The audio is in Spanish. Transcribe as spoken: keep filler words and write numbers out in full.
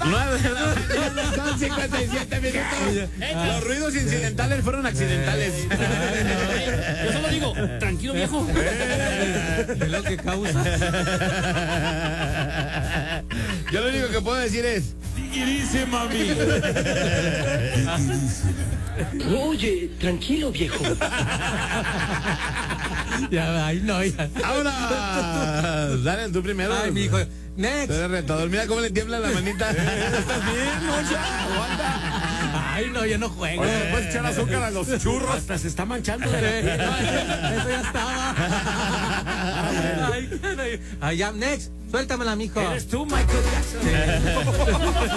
nueve de la mañana con cincuenta y siete minutos. Los ruidos incidentales fueron accidentales. Yo solo digo, tranquilo viejo. Es lo que causa. Yo lo único que puedo decir es: Y dice mami. Oye, tranquilo, viejo. Ya, ay, no, ya. ¡Ahora! Dale, tú primero. Ay, mi hijo. Next. Eres retador. Mira cómo le tiembla la manita. ¿Estás bien, mocha? Aguanta. Ay, no, yo no juego. Oye, ¿le puedes echar azúcar a los churros? Hasta se está manchando de la Sí, piel. no, eso ya estaba. Ay, caray. Ay, ya, next. Suéltamela, mijo. Eres tú, Michael Jackson.